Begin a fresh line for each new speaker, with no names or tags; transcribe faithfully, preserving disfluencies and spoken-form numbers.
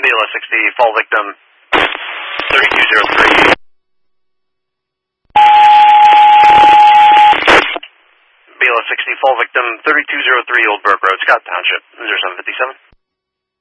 B L S sixty, fall victim thirty-two zero three. B L S sixty, fall victim thirty-two zero three, Old Brook Road, Scott Township, zero seven fifty-seven.